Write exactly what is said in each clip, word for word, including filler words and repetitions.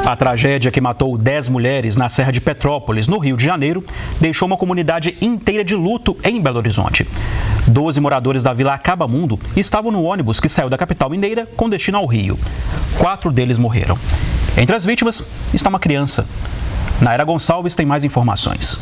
A tragédia que matou dez mulheres na Serra de Petrópolis, no Rio de Janeiro, deixou uma comunidade inteira de luto em Belo Horizonte. Doze moradores da Vila Acabamundo estavam no ônibus que saiu da capital mineira com destino ao Rio. Quatro deles morreram. Entre as vítimas está uma criança. Naira Gonçalves tem mais informações.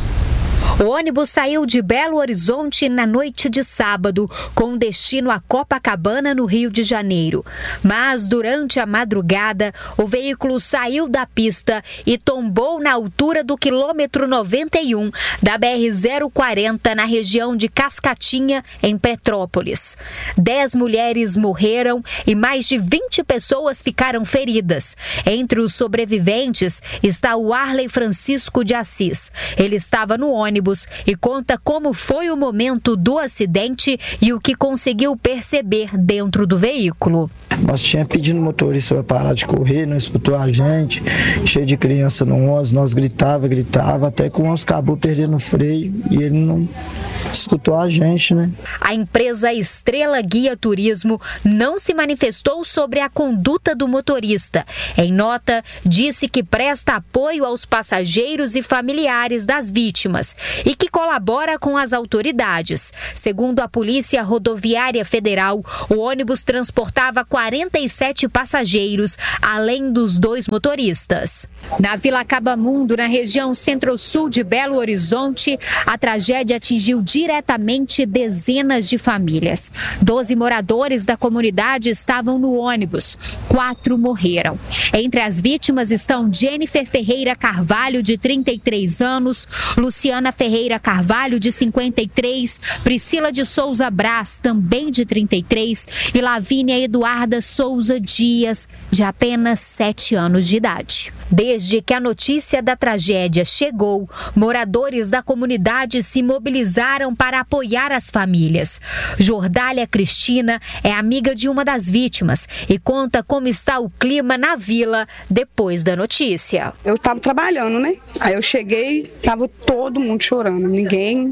O ônibus saiu de Belo Horizonte na noite de sábado, com destino a Copacabana, no Rio de Janeiro. Mas, durante a madrugada, o veículo saiu da pista e tombou na altura do quilômetro noventa e um da B R zero quarenta, na região de Cascatinha, em Petrópolis. Dez mulheres morreram e mais de vinte pessoas ficaram feridas. Entre os sobreviventes está o Arley Francisco de Assis. Ele estava no ônibus e conta como foi o momento do acidente e o que conseguiu perceber dentro do veículo. Nós tínhamos pedido o motorista para parar de correr, não escutou a gente, cheio de criança no ônibus, nós gritava, gritava, até que o ônibus acabou perdendo o freio e ele não escutou a gente, né? A empresa Estrela Guia Turismo não se manifestou sobre a conduta do motorista. Em nota, disse que presta apoio aos passageiros e familiares das vítimas e que colabora com as autoridades. Segundo a Polícia Rodoviária Federal, o ônibus transportava quarenta e sete passageiros, além dos dois motoristas. Na Vila Acabamundo, na região centro-sul de Belo Horizonte, a tragédia atingiu diretamente dezenas de famílias. Doze moradores da comunidade estavam no ônibus. Quatro morreram. Entre as vítimas estão Jennifer Ferreira Carvalho, de trinta e três anos, Luciana Ferreira Carvalho, de cinquenta e três, Priscila de Souza Brás, também de trinta e três, e Lavínia Eduarda Souza Dias, de apenas sete anos de idade. Desde que a notícia da tragédia chegou, moradores da comunidade se mobilizaram para apoiar as famílias. Jordália Cristina é amiga de uma das vítimas e conta como está o clima na vila depois da notícia. Eu estava trabalhando, né? Aí eu cheguei, estava todo mundo chorando, ninguém,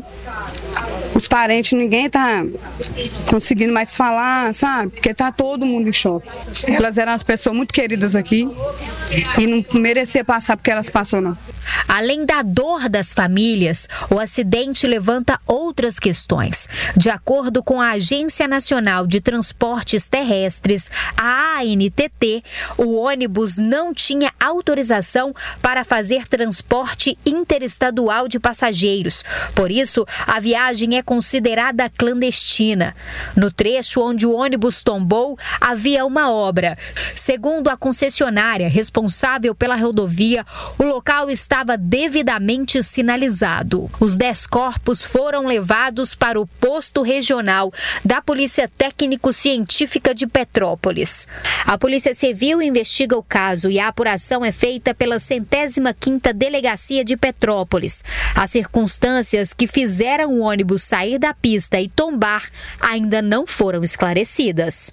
os parentes, ninguém tá conseguindo mais falar, sabe? Porque tá todo mundo em choque. Elas eram as pessoas muito queridas aqui e não merecia passar porque elas passou, não. Além da dor das famílias, o acidente levanta outras questões. De acordo com a Agência Nacional de Transportes Terrestres, a A N T T, o ônibus não tinha autorização para fazer transporte interestadual de passageiros. Por isso, a viagem é considerada clandestina. No trecho onde o ônibus tombou, havia uma obra. Segundo a concessionária responsável pela rodovia, o local estava devidamente sinalizado. Os dez corpos foram levados para o posto regional da Polícia Técnico-Científica de Petrópolis. A Polícia Civil investiga o caso e a apuração é feita pela centésima quinta Delegacia de Petrópolis. As circunstâncias que fizeram o ônibus sair da pista e tombar ainda não foram esclarecidas.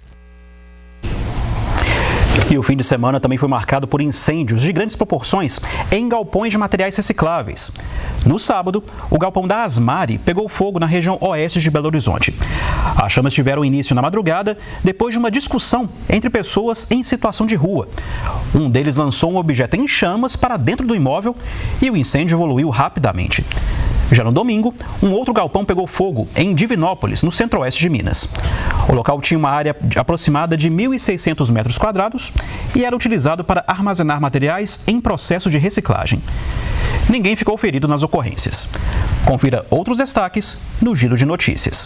E o fim de semana também foi marcado por incêndios de grandes proporções em galpões de materiais recicláveis. No sábado, o galpão da Asmari pegou fogo na região oeste de Belo Horizonte. As chamas tiveram início na madrugada depois de uma discussão entre pessoas em situação de rua. Um deles lançou um objeto em chamas para dentro do imóvel e o incêndio evoluiu rapidamente. Já no domingo, um outro galpão pegou fogo em Divinópolis, no centro-oeste de Minas. O local tinha uma área aproximada de mil e seiscentos metros quadrados e era utilizado para armazenar materiais em processo de reciclagem. Ninguém ficou ferido nas ocorrências. Confira outros destaques no Giro de Notícias.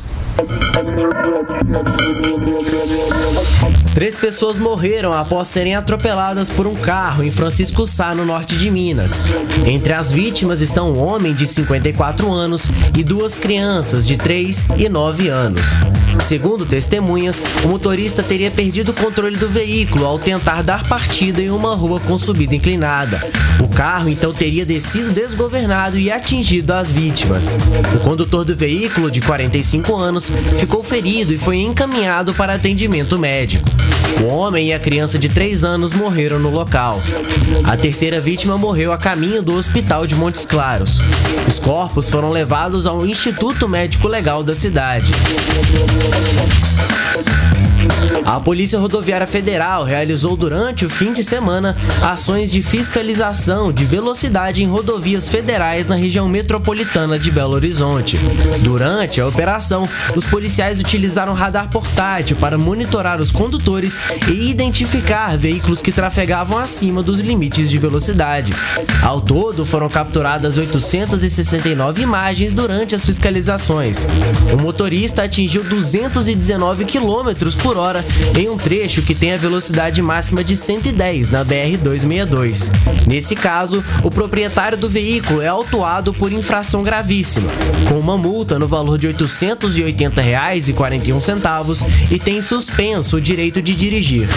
Três pessoas morreram após serem atropeladas por um carro em Francisco Sá, no norte de Minas. Entre as vítimas estão um homem de cinquenta e quatro anos e duas crianças de três e nove anos. Segundo testemunhas, o motorista teria perdido o controle do veículo ao tentar dar partida em uma rua com subida inclinada. O carro então teria descido desgovernado e atingido as vítimas. O condutor do veículo, de quarenta e cinco anos, ficou ferido e foi encaminhado para atendimento médico. O homem e a criança de três anos morreram no local. A terceira vítima morreu a caminho do hospital de Montes Claros. Os corpos foram levados ao Instituto Médico Legal da cidade. A Polícia Rodoviária Federal realizou durante o fim de semana ações de fiscalização de velocidade em rodovias federais na região metropolitana de Belo Horizonte. Durante a operação, os policiais utilizaram radar portátil para monitorar os condutores e identificar veículos que trafegavam acima dos limites de velocidade. Ao todo, foram capturadas oitocentas e sessenta e nove imagens durante as fiscalizações. O motorista atingiu duzentos e dezenove quilômetros por hora em um trecho que tem a velocidade máxima de cento e dez na B R duzentos e sessenta e dois. Nesse caso, o proprietário do veículo é autuado por infração gravíssima, com uma multa no valor de oitocentos e oitenta reais e quarenta e um centavos e tem suspenso o direito de dirigir.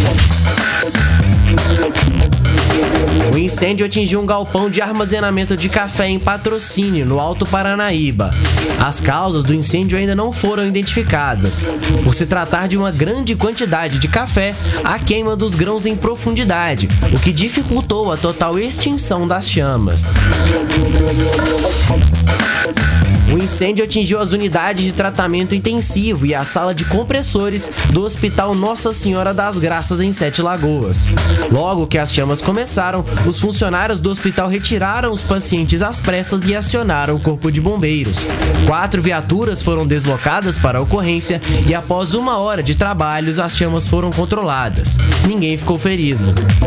O incêndio atingiu um galpão de armazenamento de café em Patrocínio, no Alto Paranaíba. As causas do incêndio ainda não foram identificadas. Por se tratar de uma grande quantidade de café, há queima dos grãos em profundidade, o que dificultou a total extinção das chamas. O incêndio atingiu as unidades de tratamento intensivo e a sala de compressores do Hospital Nossa Senhora das Graças, em Sete Lagoas. Logo que as chamas começaram, os funcionários do hospital retiraram os pacientes às pressas e acionaram o corpo de bombeiros. Quatro viaturas foram deslocadas para a ocorrência e após uma hora de trabalhos, as chamas foram controladas. Ninguém ficou ferido.